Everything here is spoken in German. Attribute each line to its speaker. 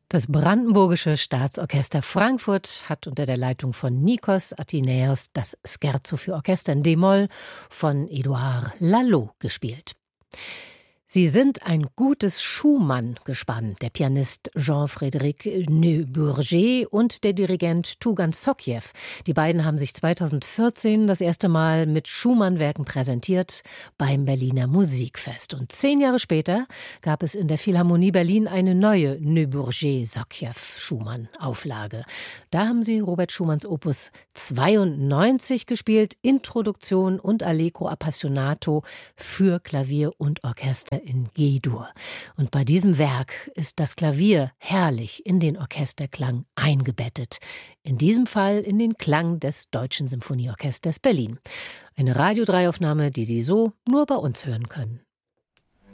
Speaker 1: Das Brandenburgische Staatsorchester Frankfurt hat unter der Leitung von Nikos Athenäus das Scherzo für Orchester in D-Moll von Édouard Laloux gespielt. Sie sind ein gutes Schumann-Gespann, der Pianist Jean-Frédéric Neuburger und der Dirigent Tugan Sokhiev. Die beiden haben sich 2014 das erste Mal mit Schumann-Werken präsentiert beim Berliner Musikfest. Und 10 Jahre später gab es in der Philharmonie Berlin eine neue Neuburger-Sokhiev-Schumann-Auflage. Da haben sie Robert Schumanns Opus 92 gespielt, Introduktion und Allegro Appassionato für Klavier und Orchester in G-Dur. Und bei diesem Werk ist das Klavier herrlich in den Orchesterklang eingebettet. In diesem Fall in den Klang des Deutschen Symphonieorchesters Berlin. Eine Radio 3-Aufnahme, die Sie so nur bei uns hören können.